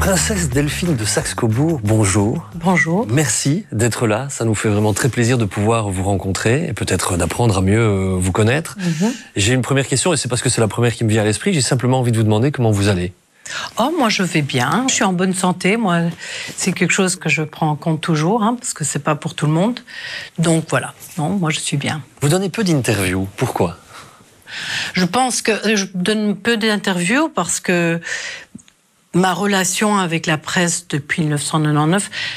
Princesse Delphine de Saxe-Cobourg, bonjour. Bonjour. Merci d'être là. Ça nous fait vraiment très plaisir de pouvoir vous rencontrer et peut-être d'apprendre à mieux vous connaître. J'ai une première question et c'est parce que c'est la première qui me vient à l'esprit. J'ai simplement envie de vous demander comment vous allez. Oh, moi je vais bien. Je suis en bonne santé. Moi, c'est quelque chose que je prends en compte toujours, parce que c'est pas pour tout le monde. Donc voilà. Non, moi je suis bien. Vous donnez peu d'interviews. Pourquoi ? Je pense que je donne peu d'interviews parce que ma relation avec la presse depuis 1999